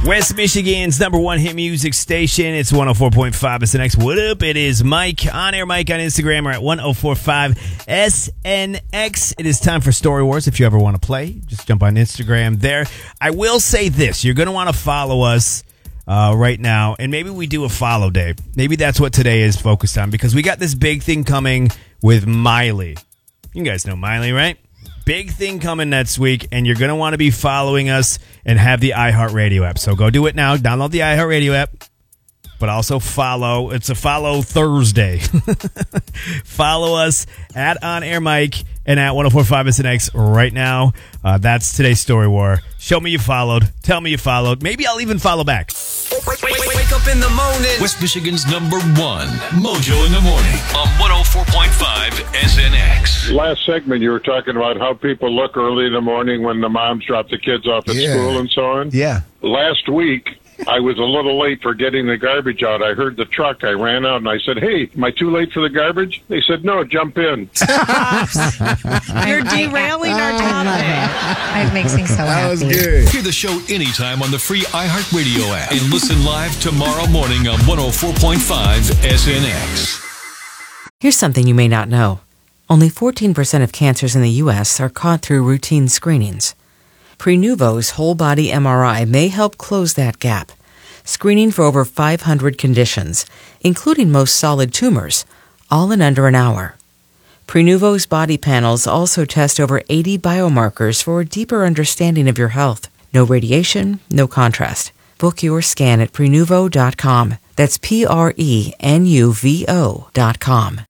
West Michigan's number one hit music station. It's 104.5 SNX. What up? It is Mike, on air Mike on Instagram. We're at 1045 SNX. It is time for Story Wars. If you ever want to play, just jump on Instagram there. I will say this. You're going to want to follow us right now, and maybe we do a follow day. Maybe that's what today is focused on, because we got this big thing coming with Miley. You guys know Miley, right? Big thing coming next week, and you're going to want to be following us and have the iHeartRadio app. So go do it now. Download the iHeartRadio app, but also follow. It's a follow Thursday. Follow us at On Air Mike and at 1045 SNX right now. That's today's Story War. Show me you followed. Tell me you followed. Maybe I'll even follow back. Wake up in the morning. West Michigan's number one, Mojo in the Morning on 104.5 SNX. Last segment, you were talking about how people look early in the morning when the moms drop the kids off at school and so on. Yeah. Last week, I was a little late for getting the garbage out. I heard the truck. I ran out and I said, "Hey, am I too late for the garbage?" They said, "No, jump in." You're derailing our topic. It makes me so happy. That was good. Hear the show anytime on the free iHeartRadio app and listen live tomorrow morning on 104.5 SNX. Here's something you may not know. Only 14% of cancers in the U.S. are caught through routine screenings. Prenuvo's whole-body MRI may help close that gap, screening for over 500 conditions, including most solid tumors, all in under an hour. Prenuvo's body panels also test over 80 biomarkers for a deeper understanding of your health. No radiation, no contrast. Book your scan at Prenuvo.com. That's Prenuvo.com.